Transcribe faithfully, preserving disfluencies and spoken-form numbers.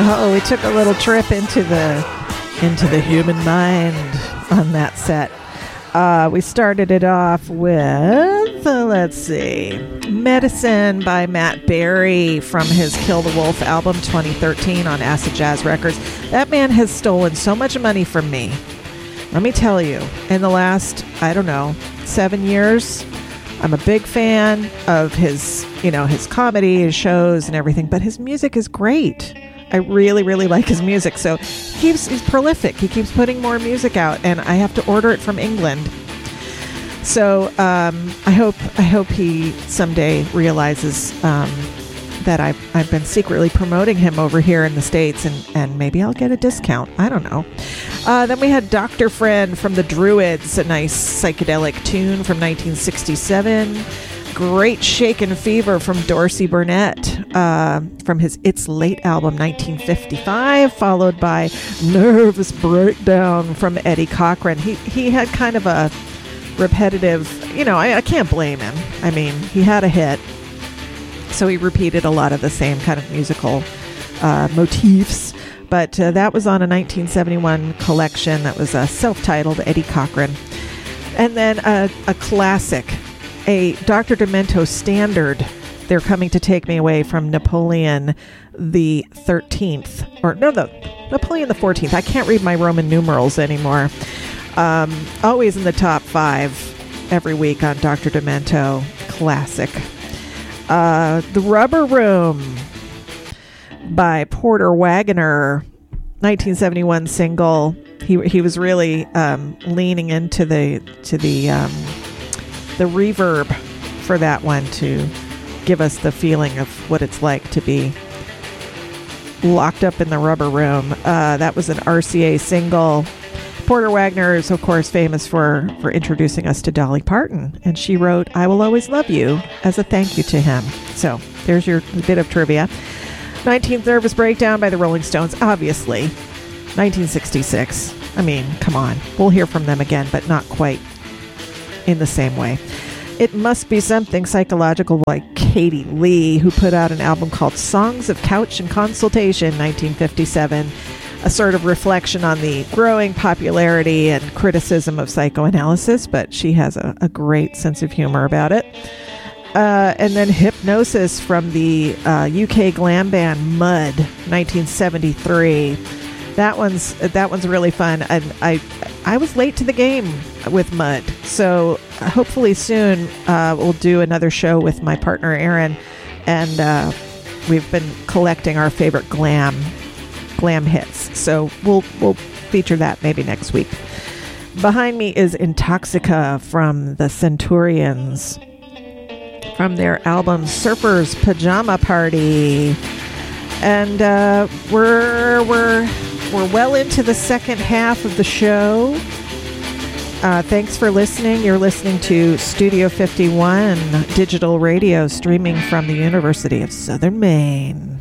Oh, we took a little trip into the into the human mind on that set. Uh, we started it off with, uh, let's see, Medicine by Matt Berry from his Kill the Wolf album twenty thirteen on Acid Jazz Records. That man has stolen so much money from me. Let me tell you, in the last, I don't know, seven years, I'm a big fan of his, you know, his comedy, his shows and everything, but his music is great. I really, really like his music. So he's, he's prolific. He keeps putting more music out, and I have to order it from England. So um, I hope I hope he someday realizes um, that I've, I've been secretly promoting him over here in the States, and, and maybe I'll get a discount. I don't know. Uh, then we had Doctor Friend from the Druids, a nice psychedelic tune from nineteen sixty-seven. Great Shaken Fever from Dorsey Burnett uh, from his It's Late album nineteen fifty-five, followed by Nervous Breakdown from Eddie Cochran. He he had kind of a repetitive, you know, I, I can't blame him. I mean, he had a hit, so he repeated a lot of the same kind of musical uh, motifs. But uh, that was on a nineteen seventy-one collection that was uh, self-titled Eddie Cochran. And then uh, a classic, a Doctor Demento standard, They're Coming to Take Me Away from Napoleon the thirteenth. Or, no, no, Napoleon the fourteenth. I can't read my Roman numerals anymore. Um, always in the top five every week on Doctor Demento. Classic. Uh, The Rubber Room by Porter Wagoner, nineteen seventy-one single. He he was really um, leaning into the to the um, the reverb for that one to give us the feeling of what it's like to be locked up in the rubber room. Uh, that was an R C A single. Porter Wagoner is, of course, famous for, for introducing us to Dolly Parton, and she wrote I Will Always Love You as a thank you to him. So there's your bit of trivia. nineteenth Nervous Breakdown by the Rolling Stones, obviously. nineteen sixty-six. I mean, come on. We'll hear from them again, but not quite in the same way. It Must Be Something Psychological by Katie Lee, who put out an album called Songs of Couch and Consultation, nineteen fifty-seven. A sort of reflection on the growing popularity and criticism of psychoanalysis, but she has a, a great sense of humor about it. Uh, and then Hypnosis from the uh, U K glam band Mud, nineteen seventy-three. That one's that one's really fun, and I I was late to the game with Mud, so hopefully soon uh, we'll do another show with my partner Aaron, and uh, we've been collecting our favorite glam glam hits, so we'll we'll feature that maybe next week. Behind me is Intoxica from the Centurions, from their album Surfer's Pajama Party. And uh, we're we're we're well into the second half of the show. Uh, thanks for listening. You're listening to Studio fifty-one Digital Radio, streaming from the University of Southern Maine.